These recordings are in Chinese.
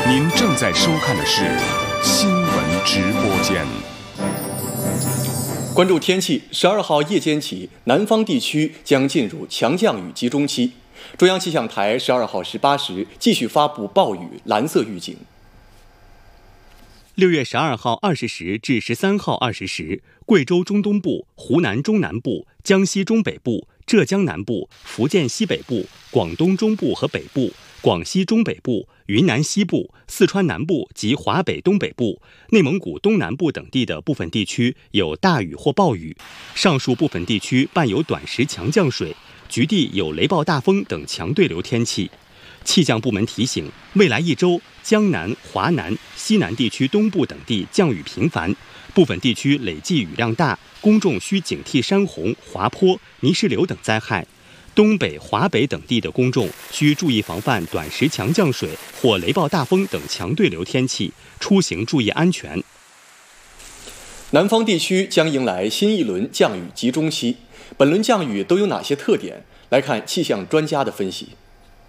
您正在收看的是新闻直播间。 关注天气，12号夜间起，南方地区将进入强降雨集中期。中央气象台12号18时继续发布暴雨蓝色预警。 6月12号20时至13号20时，贵州中东部、湖南中南部、江西中北部、浙江南部、福建西北部、广东中部和北部、广西中北部、云南西部、四川南部及华北东北部、内蒙古东南部等地的部分地区有大雨或暴雨，上述部分地区伴有短时强降水，局地有雷暴大风等强对流天气。气象部门提醒，未来一周，江南、华南、西南地区东部等地降雨频繁，部分地区累计雨量大，公众需警惕山洪、滑坡、泥石流等灾害。东北、华北等地的公众需注意防范短时强降水或雷暴大风等强对流天气，出行注意安全。 南方地区将迎来新一轮降雨集中期，本轮降雨都有哪些特点？来看气象专家的分析。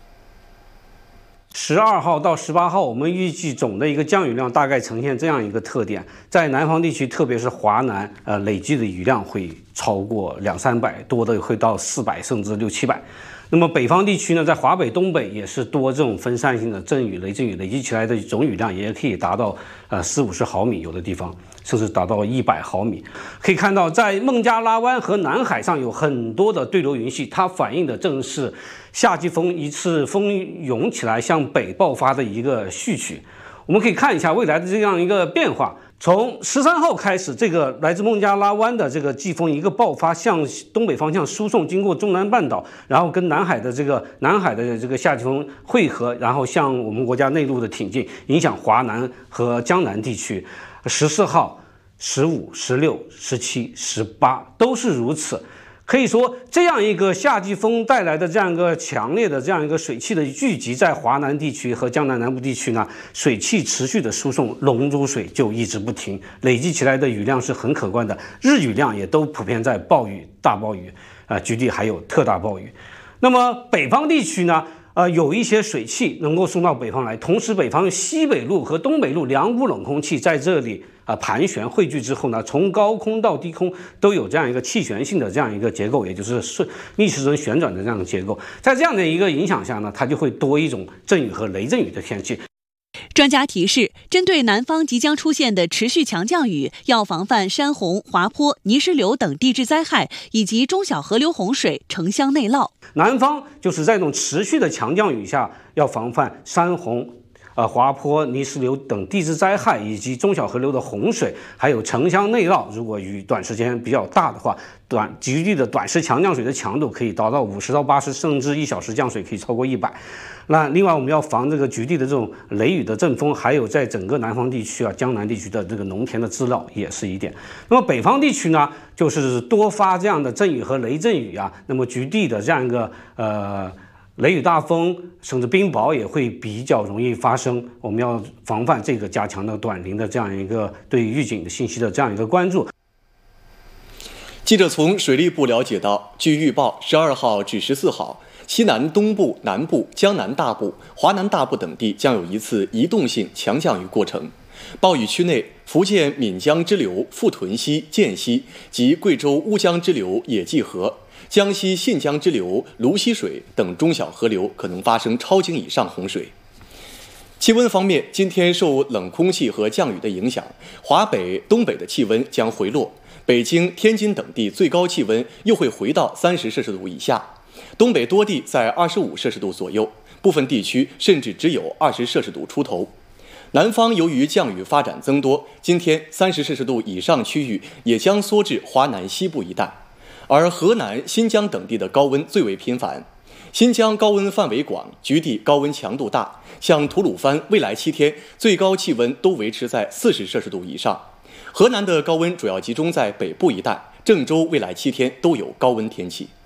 12号到18号，我们预计总的一个降雨量大概呈现这样一个特点，在南方地区，特别是华南，累计的雨量会超过200-300，多的会到400甚至600-700。那么北方地区呢，在华北、东北也是多这种分散性的阵雨、雷阵雨，累积起来的总雨量也可以达到40-50毫米，有的地方甚至达到100毫米。可以看到，在孟加拉湾和南海上有很多的对流云系，它反映的正是夏季风一次风涌起来向北爆发的一个序曲。我们可以看一下未来的这样一个变化。从13号开始，这个来自孟加拉湾的这个季风一个爆发，向东北方向输送，经过中南半岛，然后跟南海的这个夏季风汇合，然后向我们国家内陆的挺进，影响华南和江南地区。14号、15、16、17、18都是如此。可以说，这样一个夏季风带来的这样一个强烈的这样一个水汽的聚集，在华南地区和江南南部地区呢，水汽持续的输送，龙珠水就一直不停，累积起来的雨量是很可观的，日雨量也都普遍在暴雨、大暴雨，局地还有特大暴雨。那么北方地区呢？有一些水汽能够送到北方来，同时北方西北路和东北路两股冷空气在这里盘旋汇聚之后呢，从高空到低空都有这样一个气旋性的这样一个结构，也就是逆时针旋转的这样的结构。在这样的一个影响下呢，它就会多一种阵雨和雷阵雨的天气。 专家提示，针对南方即将出现的持续强降雨，要防范山洪、滑坡、泥石流等地质灾害，以及中小河流洪水、城乡内涝。 南方就是在这种持续的强降雨下，要防范山洪、滑坡、泥石流等地质灾害，以及中小河流的洪水，还有城乡内涝。如果雨短时间比较大的话，局地的短时强降水的强度可以达到50到80，甚至1小时降水可以超过100。那另外我们要防这个局地的这种雷雨的阵风，还有在整个南方地区江南地区的这个农田的滋涝也是一点。那么北方地区呢，就是多发这样的阵雨和雷阵雨那么局地的这样一个雷雨大风甚至冰雹也会比较容易发生，我们要防范这个，加强的短临的这样一个对预警的信息的这样一个关注。 记者从水利部了解到，据预报，12号至14号，西南东部、南部、江南大部、华南大部等地将有一次移动性强降雨过程。暴雨区内，福建闽江支流富屯溪、涧溪及贵州乌江支流野际河、江西信江支流泸溪水等中小河流可能发生超警以上洪水。气温方面，今天受冷空气和降雨的影响，华北、东北的气温将回落，北京、天津等地最高气温又会回到30摄氏度以下，东北多地在25摄氏度左右，部分地区甚至只有20摄氏度出头。南方由于降雨发展增多，今天30摄氏度以上区域也将缩至华南西部一带，而河南、新疆等地的高温最为频繁。新疆高温范围广，局地高温强度大，像吐鲁番未来7天最高气温都维持在40摄氏度以上。河南的高温主要集中在北部一带，郑州未来7天都有高温天气。